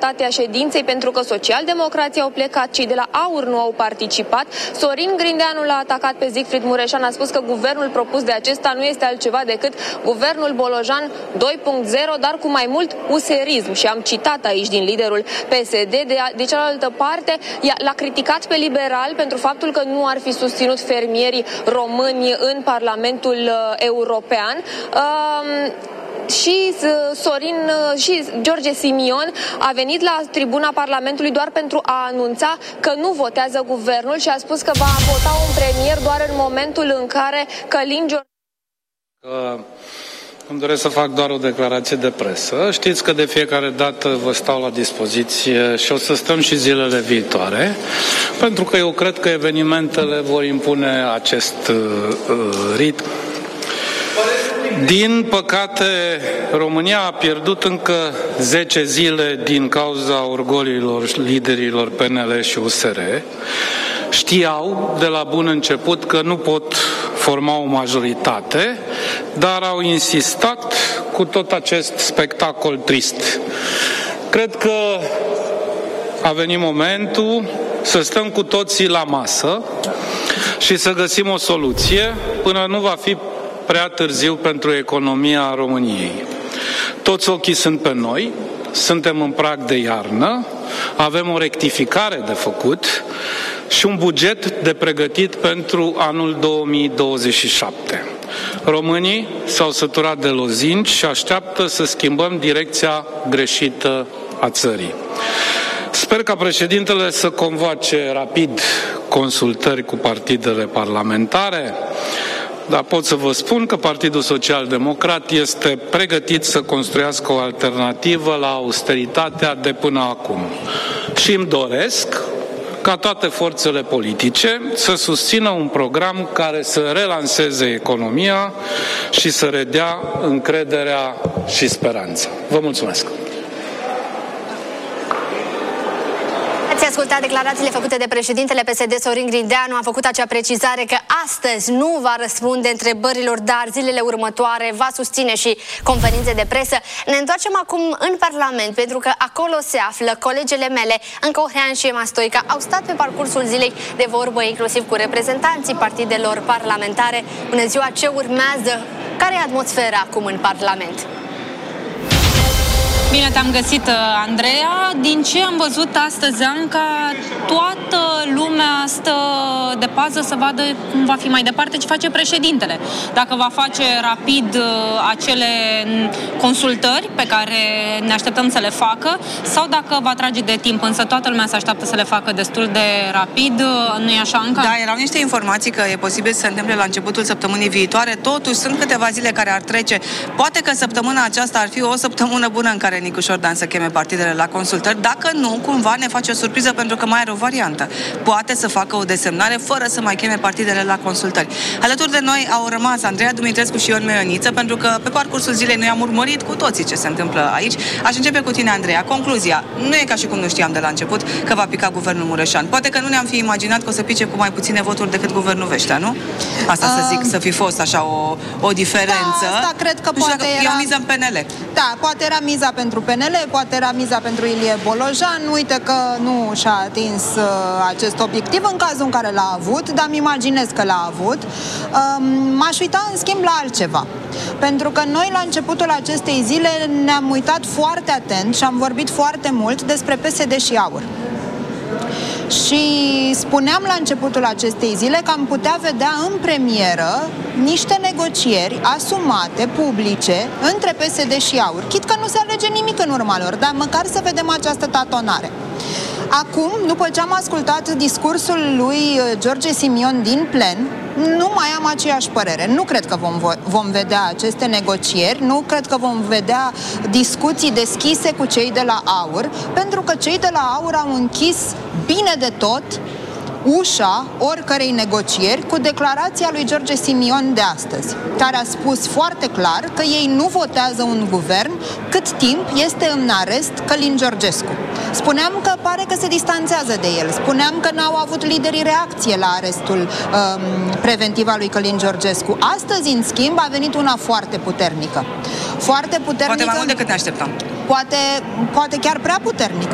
libertatea ședinței pentru că socialdemocrații au plecat, cei de la AUR nu au participat. Sorin Grindeanu l-a atacat pe Siegfried Mureșan, a spus că guvernul propus de acesta nu este altceva decât guvernul Bolojan 2.0, dar cu mai mult userism. Și am citat aici din liderul PSD. De cealaltă parte, l-a criticat pe liberal pentru faptul că nu ar fi susținut fermierii români în Parlamentul European. Și George Simion a venit la tribuna Parlamentului doar pentru a anunța că nu votează guvernul și a spus că va vota un premier doar în momentul în care Călin Georgescu... Îmi doresc să fac doar o declarație de presă. Știți că de fiecare dată vă stau la dispoziție și o să stăm și zilele viitoare, pentru că eu cred că evenimentele vor impune acest ritm. Din păcate, România a pierdut încă 10 zile din cauza orgoliilor liderilor PNL și USR. Știau de la bun început că nu pot forma o majoritate, dar au insistat cu tot acest spectacol trist. Cred că a venit momentul să stăm cu toții la masă și să găsim o soluție până nu va fi prea târziu pentru economia României. Toți ochii sunt pe noi, suntem în prag de iarnă, avem o rectificare de făcut și un buget de pregătit pentru anul 2027. Românii s-au săturat de lozinci și așteaptă să schimbăm direcția greșită a țării. Sper ca președintele să convoace rapid consultări cu partidele parlamentare, dar pot să vă spun că Partidul Social Democrat este pregătit să construiască o alternativă la austeritatea de până acum. Și îmi doresc ca toate forțele politice să susțină un program care să relanseze economia și să redea încrederea și speranța. Vă mulțumesc! Ați ascultat declarațiile făcute de președintele PSD Sorin Grindeanu. A făcut acea precizare că astăzi nu va răspunde întrebărilor, dar zilele următoare va susține și conferințe de presă. Ne întoarcem acum în Parlament, pentru că acolo se află colegele mele, Anca Ohrean și Emma Stoica. Au stat pe parcursul zilei de vorbă, inclusiv cu reprezentanții partidelor parlamentare. Bună ziua, ce urmează? Care e atmosfera acum în Parlament? Bine te-am găsit, Andreea. Din ce am văzut astăzi, Anca, toată lumea stă de pază să vadă cum va fi mai departe ce face președintele. Dacă va face rapid acele consultări pe care ne așteptăm să le facă sau dacă va trage de timp. Însă toată lumea se așteaptă să le facă destul de rapid. Nu e așa, Anca? Da, erau niște informații că e posibil să se întâmple la începutul săptămânii viitoare. Totuși, sunt câteva zile care ar trece. Poate că săptămâna aceasta ar fi o săptămână bună în care Nicu Șordan să cheme partidele la consultări. Dacă nu, cumva ne face o surpriză, pentru că mai are o variantă. Poate să facă o desemnare fără să mai cheme partidele la consultări. Alături de noi au rămas Andreea Dumitrescu și Ion Meioniță, pentru că pe parcursul zilei noi am urmărit cu toții ce se întâmplă aici. Aș începe cu tine, Andreea. Concluzia. Nu e ca și cum nu știam de la început că va pica guvernul Mureșan. Poate că nu ne-am fi imaginat că o să pice cu mai puține voturi decât guvernul Veștea, nu? Asta să zic, să fi fost așa o diferență. Da, asta cred că poate era... E o miză în PNL. Da, poate era miza pentru PNL, poate era miza pentru Ilie Bolojan. Uite că nu și-a atins acest obiectiv în cazul în care l-a avut, dar îmi imaginez că l-a avut. M-aș uita în schimb la altceva. Pentru că noi la începutul acestei zile ne-am uitat foarte atent și am vorbit foarte mult despre PSD și AUR. Și spuneam la începutul acestei zile că am putea vedea în premieră niște negocieri asumate, publice, între PSD și AUR. Chit că nu se alege nimic în urma lor, dar măcar să vedem această tatonare. Acum, după ce am ascultat discursul lui George Simion din plen, nu mai am aceeași părere. Nu cred că vom vedea aceste negocieri, nu cred că vom vedea discuții deschise cu cei de la AUR, pentru că cei de la AUR au închis bine de tot ușa oricărei negocieri cu declarația lui George Simion de astăzi, care a spus foarte clar că ei nu votează un guvern cât timp este în arest Călin Georgescu. Spuneam că pare că se distanțează de el. Spuneam că n-au avut liderii reacție la arestul preventiv al lui Călin Georgescu. Astăzi, în schimb, a venit una foarte puternică. Foarte puternică. Poate mai mult decât ne așteptam. Poate chiar prea puternică.